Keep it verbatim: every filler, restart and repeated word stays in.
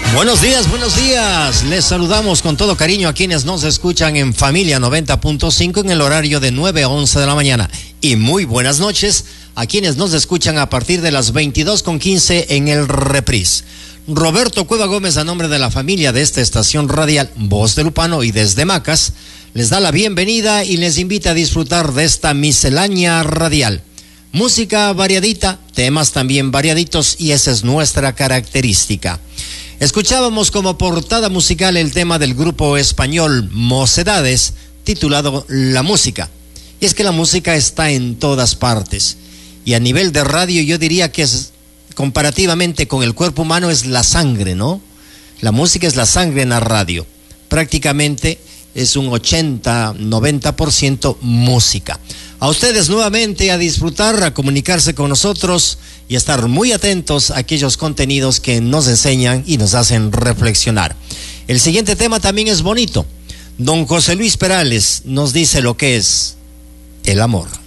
Buenos días, buenos días. Les saludamos con todo cariño a quienes nos escuchan en Familia noventa punto cinco en el horario de nueve a once de la mañana. Y muy buenas noches a quienes nos escuchan a partir de las veintidós con quince en el reprise. Roberto Cueva Gómez, a nombre de la familia de esta estación radial Voz de Lupano y desde Macas, les da la bienvenida y les invita a disfrutar de esta miscelánea radial. Música variadita, temas también variaditos, y esa es nuestra característica. Escuchábamos como portada musical el tema del grupo español Mocedades, titulado La Música. Y es que la música está en todas partes. Y a nivel de radio yo diría que es, comparativamente con el cuerpo humano, es la sangre, ¿no? La música es la sangre en la radio. Prácticamente es un ochenta, noventa por ciento música. A ustedes nuevamente a disfrutar, a comunicarse con nosotros y a estar muy atentos a aquellos contenidos que nos enseñan y nos hacen reflexionar. El siguiente tema también es bonito. Don José Luis Perales nos dice lo que es el amor.